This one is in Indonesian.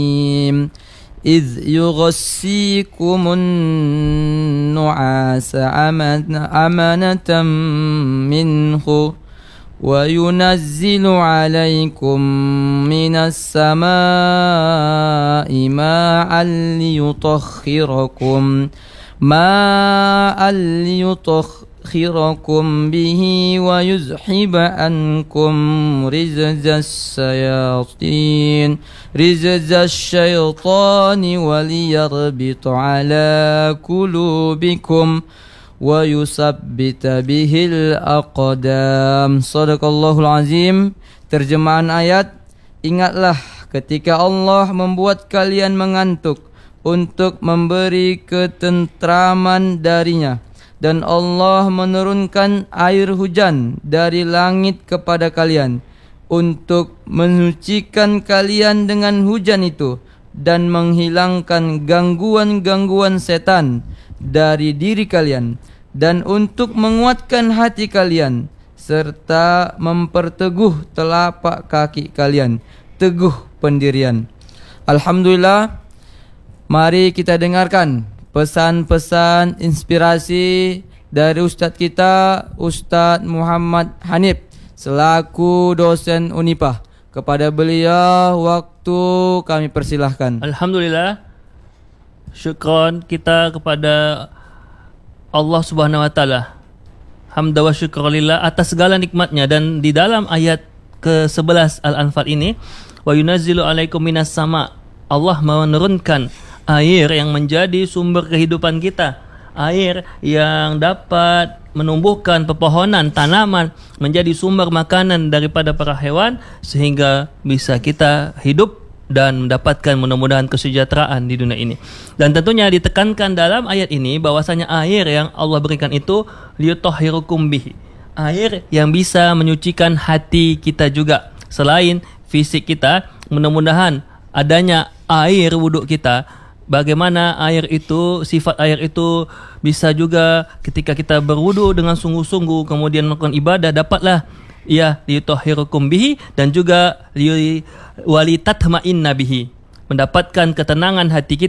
إذ يغشيكم النعاس أمنة منه وينزل عليكم من السماء ماء ليطهركم به ويذهب عنكم رجز الشيطان وليربط على قلوبكم ويثبت به الأقدام. Shadaqallahul azim. Terjemahan ayat: ingatlah ketika Allah membuat kalian mengantuk untuk memberi ketentraman darinya, dan Allah menurunkan air hujan dari langit kepada kalian untuk menyucikan kalian dengan hujan itu dan menghilangkan gangguan-gangguan setan dari diri kalian, dan untuk menguatkan hati kalian serta memperteguh telapak kaki kalian, teguh pendirian. Alhamdulillah, mari kita dengarkan pesan-pesan inspirasi dari Ustadz kita, Ustadz Muhammad Hanif, selaku dosen Unipah. Kepada beliau waktu kami persilahkan. Alhamdulillah, syukron kita kepada Allah Subhanahu wa taala. Hamda wa syukrulillah atas segala nikmatnya. Dan di dalam ayat ke-11 Al-Anfal ini, wa yunazzilu alaikum minas sama, Allah menurunkan air yang menjadi sumber kehidupan kita, air yang dapat menumbuhkan pepohonan, tanaman, menjadi sumber makanan daripada para hewan, sehingga bisa kita hidup dan mendapatkan mudah-mudahan kesejahteraan di dunia ini. Dan tentunya ditekankan dalam ayat ini bahwasanya air yang Allah berikan itu liyutahhirukum bihi, air yang bisa menyucikan hati kita juga. Selain fisik kita, mudah-mudahan adanya air wuduk kita. Bagaimana air itu, sifat air itu bisa juga ketika kita berwudu dengan sungguh-sungguh kemudian melakukan ibadah, dapatlah liyutahhirukum bihi, dan juga walitatma'inna bihi, mendapatkan ketenangan hati kita